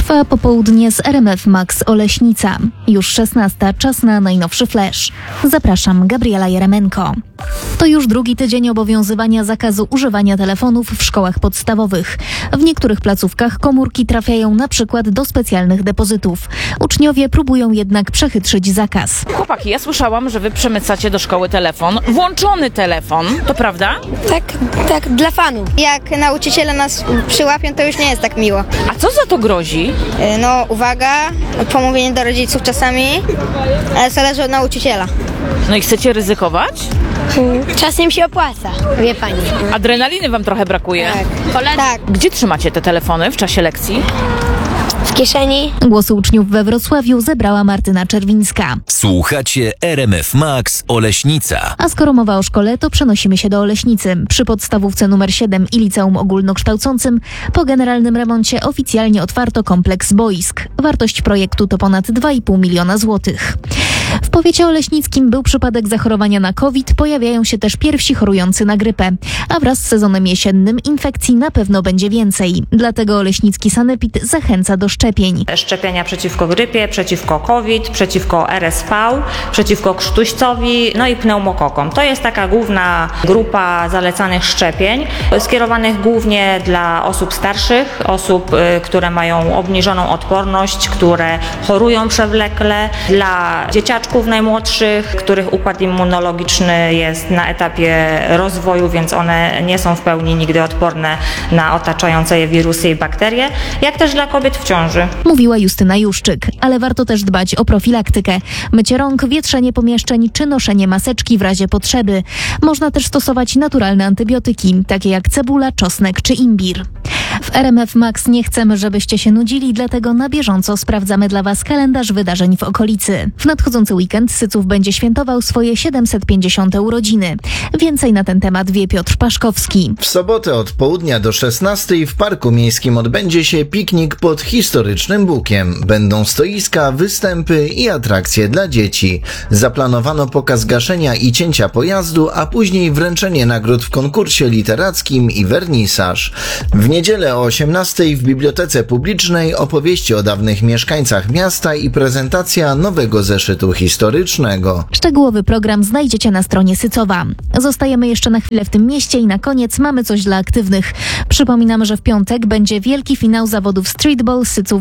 Trwa popołudnie z RMF Max Oleśnica. Już 16, czas na najnowszy flash. Zapraszam, Gabriela Jeremenko. To już drugi tydzień obowiązywania zakazu używania telefonów w szkołach podstawowych. W niektórych placówkach komórki trafiają na przykład do specjalnych depozytów. Uczniowie próbują jednak przechytrzyć zakaz. Chłopaki, ja słyszałam, że wy przemycacie do szkoły telefon. Włączony telefon, to prawda? Tak, dla fanów. Jak nauczyciele nas przyłapią, to już nie jest tak miło. A co za to grozi? No, uwaga, pomówienie do rodziców czasami, ale zależy od nauczyciela. No i chcecie ryzykować? Czasem się opłaca, wie pani. Adrenaliny wam trochę brakuje. Tak, Gdzie trzymacie te telefony w czasie lekcji? w kieszeni. Głosy uczniów we Wrocławiu zebrała Martyna Czerwińska. Słuchacie RMF Max Oleśnica. A skoro mowa o szkole, to przenosimy się do Oleśnicy. Przy podstawówce nr 7 i liceum ogólnokształcącym po generalnym remoncie oficjalnie otwarto kompleks boisk. Wartość projektu to ponad 2,5 miliona złotych. W powiecie oleśnickim był przypadek zachorowania na COVID, pojawiają się też pierwsi chorujący na grypę, a wraz z sezonem jesiennym infekcji na pewno będzie więcej. Dlatego oleśnicki sanepid zachęca do szczepień. Szczepienia przeciwko grypie, przeciwko COVID, przeciwko RSV, przeciwko krztuścowi, no i pneumokokom. To jest taka główna grupa zalecanych szczepień, skierowanych głównie dla osób starszych, osób, które mają obniżoną odporność, które chorują przewlekle, dla dzieciaczków najmłodszych, których układ immunologiczny jest na etapie rozwoju, więc one nie są w pełni nigdy odporne na otaczające je wirusy i bakterie, jak też dla kobiet w ciąży. Mówiła Justyna Juszczyk, ale warto też dbać o profilaktykę. Mycie rąk, wietrzenie pomieszczeń czy noszenie maseczki w razie potrzeby. Można też stosować naturalne antybiotyki, takie jak cebula, czosnek czy imbir. W RMF Max nie chcemy, żebyście się nudzili, dlatego na bieżąco sprawdzamy dla Was kalendarz wydarzeń w okolicy. W nadchodzący weekend Syców będzie świętował swoje 750. urodziny. Więcej na ten temat wie Piotr Paszkowski. W sobotę od południa do 16 w Parku Miejskim odbędzie się piknik pod historycznym bukiem. Będą stoiska, występy i atrakcje dla dzieci. Zaplanowano pokaz gaszenia i cięcia pojazdu, a później wręczenie nagród w konkursie literackim i wernisaż. W niedzielę o 18 w Bibliotece Publicznej opowieści o dawnych mieszkańcach miasta i prezentacja nowego zeszytu historycznego. Szczegółowy program znajdziecie na stronie Sycowa. Zostajemy jeszcze na chwilę w tym mieście i na koniec mamy coś dla aktywnych. Przypominam, że w piątek będzie wielki finał zawodów Streetball Syców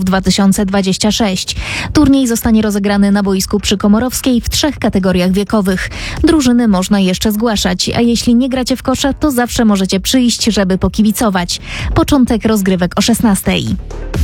2026. Turniej zostanie rozegrany na boisku przy Komorowskiej w 3 kategoriach wiekowych. Drużyny można jeszcze zgłaszać, a jeśli nie gracie w kosza, to zawsze możecie przyjść, żeby pokibicować. Początek rozgrywek o 16.